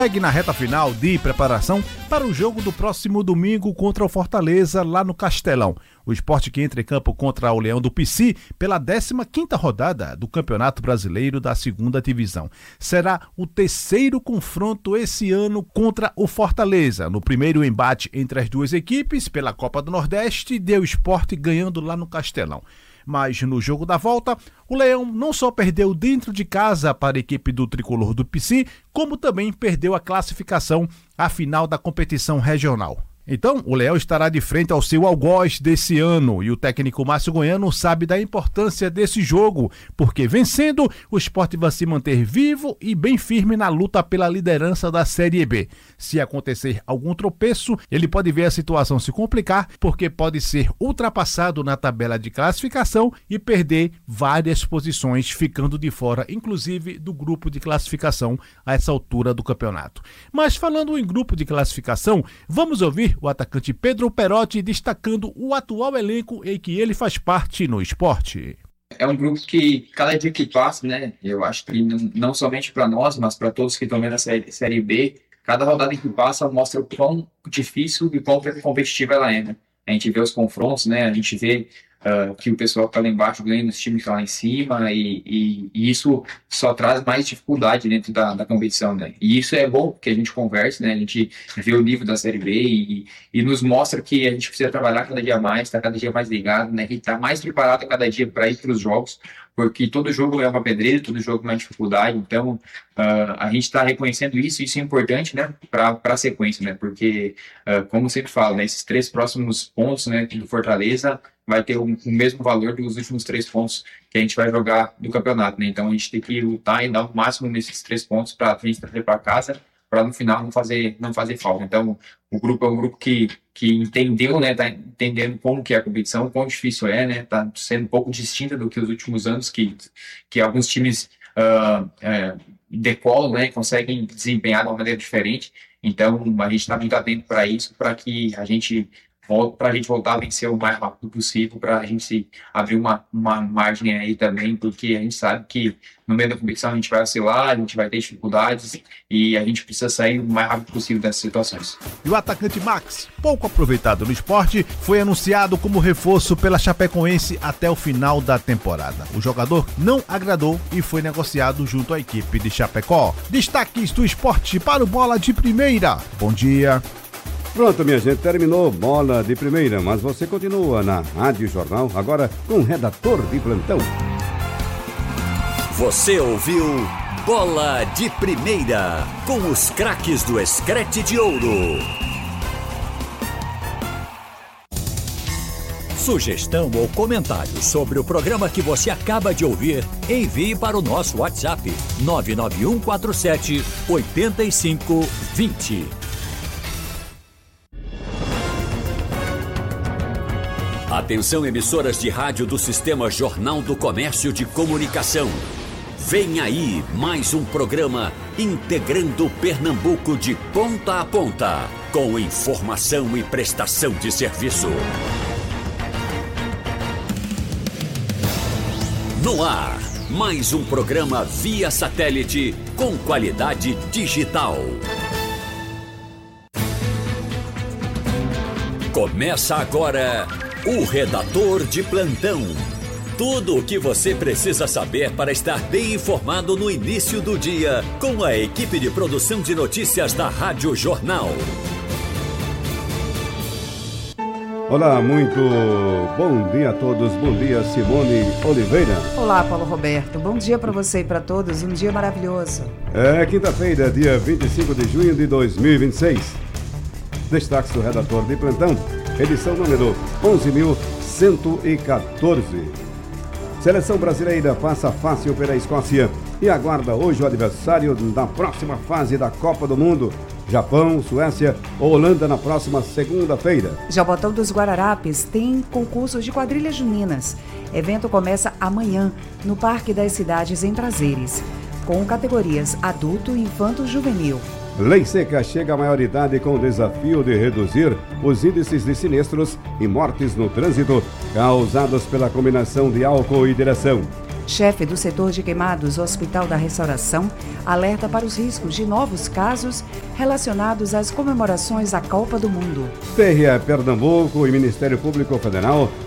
Segue na reta final de preparação para o jogo do próximo domingo contra o Fortaleza, lá no Castelão. O Sport que entra em campo contra o Leão do Pici pela 15ª rodada do Campeonato Brasileiro da 2ª Divisão. Será o terceiro confronto esse ano contra o Fortaleza. No primeiro embate entre as duas equipes pela Copa do Nordeste, deu o Sport ganhando lá no Castelão. Mas no jogo da volta, o Leão não só perdeu dentro de casa para a equipe do Tricolor do Pici, como também perdeu a classificação à final da competição regional. Então, o Leão estará de frente ao seu algoz desse ano e o técnico Márcio Goiano sabe da importância desse jogo, porque vencendo, o Sport vai se manter vivo e bem firme na luta pela liderança da Série B. Se acontecer algum tropeço, ele pode ver a situação se complicar, porque pode ser ultrapassado na tabela de classificação e perder várias posições, ficando de fora, inclusive, do grupo de classificação a essa altura do campeonato. Mas falando em grupo de classificação, vamos ouvir o atacante Pedro Perotti destacando o atual elenco em que ele faz parte no Sport. É um grupo que, cada dia que passa, né, eu acho que não somente para nós, mas para todos que estão vendo a série B, cada rodada que passa mostra o quão difícil e quão competitiva ela é, né? A gente vê os confrontos, né, a gente vê que o pessoal que está lá embaixo ganha nos times que estão lá em cima e isso só traz mais dificuldade dentro da competição, né? E isso é bom que a gente converse, né? A gente vê o nível da Série B e nos mostra que a gente precisa trabalhar cada dia mais, estar cada dia mais ligado, né? E estar mais preparado a cada dia para ir para os jogos, porque todo jogo é uma pedreira, todo jogo é uma dificuldade, então a gente está reconhecendo isso é importante, né, para a sequência, né, porque, como eu sempre falo, né, esses 3 próximos pontos, né, do Fortaleza vai ter o mesmo valor dos últimos 3 pontos que a gente vai jogar do campeonato, né, então a gente tem que lutar e dar o máximo nesses 3 pontos para a gente trazer para casa, para no final não fazer falta. Então, o grupo é um grupo que entendeu, né, tá entendendo como que é a competição, quão difícil é, né, tá sendo um pouco distinta do que os últimos anos, que alguns times decolam, né, conseguem desempenhar de uma maneira diferente. Então, a gente está muito atento para isso, para que a gente voltar a vencer o mais rápido possível, para a gente abrir uma margem aí também, porque a gente sabe que no meio da competição a gente vai oscilar, a gente vai ter dificuldades e a gente precisa sair o mais rápido possível dessas situações. E o atacante Max, pouco aproveitado no Sport, foi anunciado como reforço pela Chapecoense até o final da temporada. O jogador não agradou e foi negociado junto à equipe de Chapecó. Destaques do Sport para o Bola de Primeira. Bom dia. Pronto, minha gente, terminou Bola de Primeira, mas você continua na Rádio Jornal, agora com o redator de plantão. Você ouviu Bola de Primeira, com os craques do Screte de Ouro. Sugestão ou comentário sobre o programa que você acaba de ouvir, envie para o nosso WhatsApp 99147 8520. Atenção, emissoras de rádio do Sistema Jornal do Comércio de Comunicação. Vem aí mais um programa integrando Pernambuco de ponta a ponta, com informação e prestação de serviço. No ar, mais um programa via satélite com qualidade digital. Começa agora o Redator de Plantão. Tudo o que você precisa saber para estar bem informado no início do dia, com a equipe de produção de notícias da Rádio Jornal. Olá, muito bom dia a todos. Bom dia, Simone Oliveira. Olá, Paulo Roberto. Bom dia para você e para todos. Um dia maravilhoso. É quinta-feira, dia 25 de junho de 2026. Destaques do Redator de Plantão, edição número 11.114. Seleção brasileira passa fácil pela Escócia e aguarda hoje o adversário da próxima fase da Copa do Mundo. Japão, Suécia ou Holanda na próxima segunda-feira. Jabotão dos Guararapes tem concursos de quadrilhas juninas. Evento começa amanhã no Parque das Cidades em Prazeres, com categorias adulto, infanto e juvenil. Lei Seca chega à maioridade com o desafio de reduzir os índices de sinistros e mortes no trânsito causados pela combinação de álcool e direção. Chefe do setor de queimados, Hospital da Restauração, alerta para os riscos de novos casos relacionados às comemorações à Copa do Mundo. TRE Pernambuco e Ministério Público Federal